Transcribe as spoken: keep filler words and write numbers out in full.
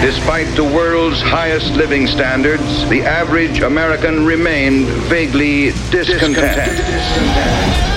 Despite the world's highest living standards, the average American remained vaguely discontent. discontent.